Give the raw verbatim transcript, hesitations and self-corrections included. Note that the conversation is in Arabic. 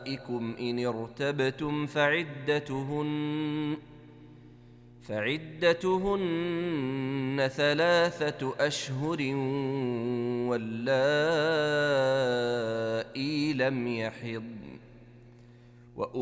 إن ارتبتم فعدتهن فعدتهن ثلاثة أشهر واللائي لم يحضن